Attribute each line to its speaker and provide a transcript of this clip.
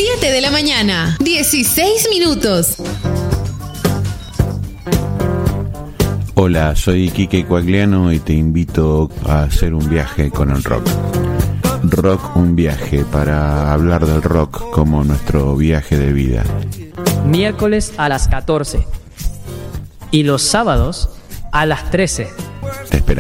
Speaker 1: 7 de la mañana, 16 minutos.
Speaker 2: Hola, soy Quique Coagliano y te invito a hacer un viaje con el rock. Rock, un viaje, para hablar del rock como nuestro viaje de vida.
Speaker 3: Miércoles a las 14 y los sábados a las 13.
Speaker 2: Te esperamos.